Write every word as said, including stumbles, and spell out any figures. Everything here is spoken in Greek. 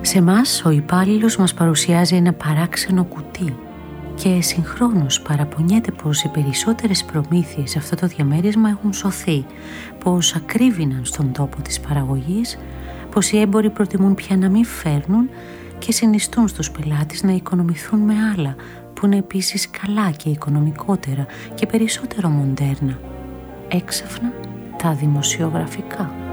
Σε μας ο υπάλληλος μας παρουσιάζει ένα παράξενο κουτί και συγχρόνως παραπονιέται πως οι περισσότερες προμήθειες σε αυτό το διαμέρισμα έχουν σωθεί, πως ακρίβηναν στον τόπο της παραγωγής, πως οι έμποροι προτιμούν πια να μην φέρνουν και συνιστούν στους πελάτες να οικονομηθούν με άλλα που είναι επίσης καλά και οικονομικότερα και περισσότερο μοντέρνα. Έξαφνα τα δημοσιογραφικά.